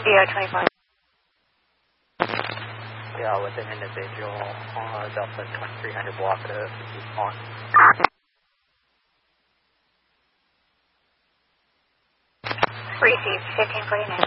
ER 25. Yeah, with an individual on Delta 2300 block at a on. Received 1549.